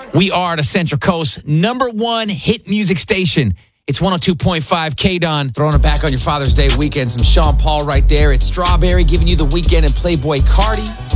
We are the Central Coast #1 hit music station. It's 102.5 KDON. Throwing it back on your Father's Day weekend. Some Sean Paul right there. It's Strawberry giving you the weekend and Playboy Cardi.